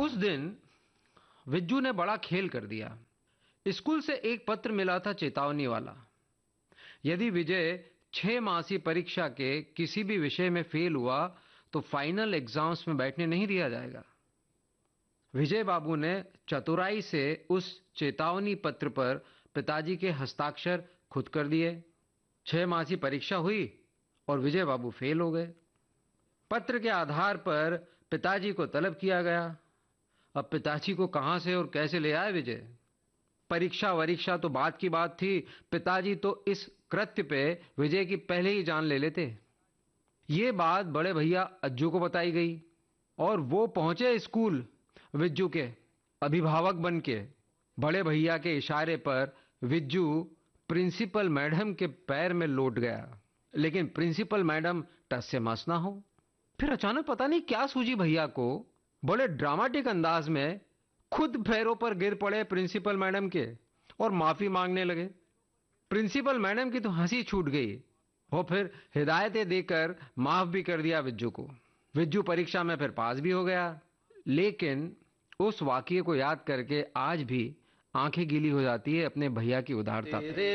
उस दिन विज्जू ने बड़ा खेल कर दिया। स्कूल से एक पत्र मिला था चेतावनी वाला। यदि विजय 6 मासी परीक्षा के किसी भी विषय में फेल हुआ तो फाइनल एग्जाम्स में बैठने नहीं दिया जाएगा। विजय बाबू ने चतुराई से उस चेतावनी पत्र पर पिताजी के हस्ताक्षर खुद कर दिए। 6 मासी परीक्षा हुई और विजय बाबू फेल हो गए। पत्र के आधार पर पिताजी को तलब किया गया। अब पिताजी को कहां से और कैसे ले आए विजय? परीक्षा वरीक्षा तो बात की बात थी, पिताजी तो इस कृत्य पे विजय की पहले ही जान ले लेते। ये बात बड़े भैया अज्जू को बताई गई और वो पहुंचे स्कूल विज्जू के अभिभावक बन के। बड़े भैया के इशारे पर विज्जू प्रिंसिपल मैडम के पैर में लौट गया, लेकिन प्रिंसिपल मैडम टस से मस ना हो। फिर अचानक पता नहीं क्या सूझी भैया को, बड़े ड्रामेटिक अंदाज में खुद पैरों पर गिर पड़े प्रिंसिपल मैडम के और माफी मांगने लगे। प्रिंसिपल मैडम की तो हंसी छूट गई। वो फिर हिदायतें देकर माफ भी कर दिया विज्जू को। विज्जू परीक्षा में फिर पास भी हो गया। लेकिन उस वाकये को याद करके आज भी आंखें गीली हो जाती है अपने भैया की उदारता पे।